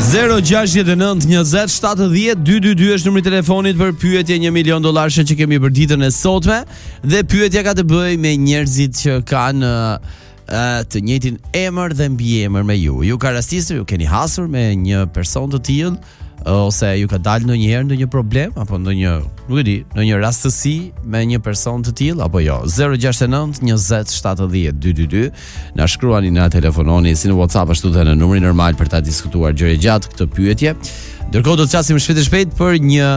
06920702222 është numri i telefonit për pyetje $1 milion që kemi për ditën e sotme, dhe pyetja ka të bëjë me njerëzit që kanë të njëjtin emër dhe mbiemër me ju. Ju ka rastisur, ju keni hasur me një person të tillë, ose ju ka dalë ndonjëherë ndonjë problem apo ndonjë rastësi me një person të tillë apo jo. 06920702222 na shkruani, na telefononi si në WhatsApp ashtu edhe në numrin normal për ta diskutuar gjëre gjatë këtë pyetje. Ndërkohë do të flasim shpejt për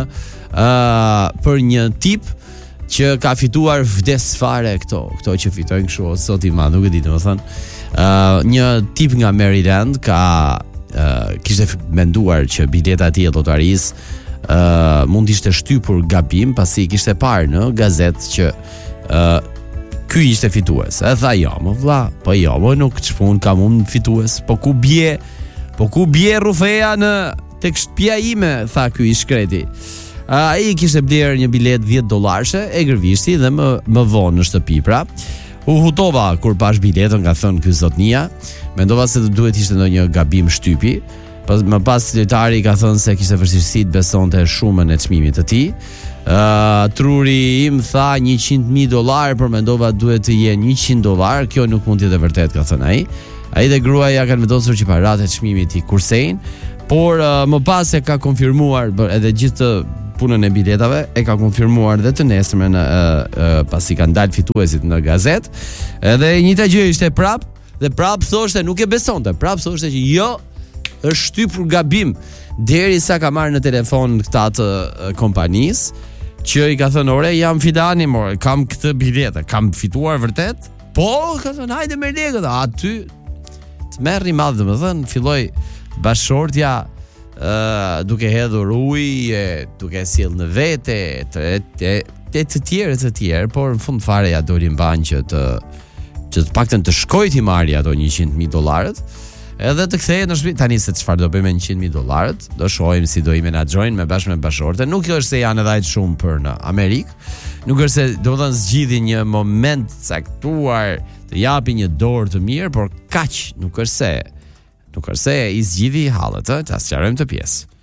një tip që ka fituar vdes fare këto që fitojnë kështu sot i madh, nuk e di domethënë. Një tip nga Maryland kishte menduar që bileta e tij e lotarisë mund të ishte shtypur gabim, pasi kishte parë në gazetë që ky ishte fitues. E tha jo, më vlla, po jo, nuk çpun kam unë fitues, po ku bie rufeja në tek shtëpia ime, tha ky i shkreti. Ai kishte bler një bilet $10, e gërvishti dhe më vonë në shtëpi. Pra, u hutova kur pash biletën, ka thënë ky zotnia. Mendova se duhet ishte ndonjë gabim shtypi. Më pas lojtari ka thënë se kishte vështirësi të besonte shumën e çmimit të tij. Truri im tha $100,000, por mendova duhet të jenë $100. Kjo nuk mund të jetë vërtet, ka thënë ai. Ai dhe gruaja kanë vendosur që paratë e çmimit i kursejnë, por më pas e ka konfirmuar edhe gjithë punën e biletave, e ka konfirmuar dhe të nesërmen pasi kanë dalë fituesit në gazetë. Edhe njëjta gjë ishte prap, dhe prap thoshte nuk e besonte. Prap thoshte që jo, është shtypur gabim, derisa ka marrë në telefon këta të kompanisë, që i ka thënë, ore, jam fidani, kam këtë biletë, kam fituar vërtet? Po, ka thënë, hajde me lekët, aty të merri madh, domethënë, filloi bashortja duke hedhur ujë, duke sjell në vete, të tjerë, por në fund fare ja doli mban që të paktën të shkojë ti marrë ato $100,000, edhe të kthehej në shtëpi. Tani se çfarë do bëjmë me $100,000, do shohim si do i menaxhojnë bashkë me bashortën. Nuk është se janë edhe aq shumë për në Amerikë. Nuk është se domethënë zgjidhin një moment caktuar të japi një dorë të mirë, por kaq nuk është se i zgjidhi hallet, ta sqarojmë të pjesë.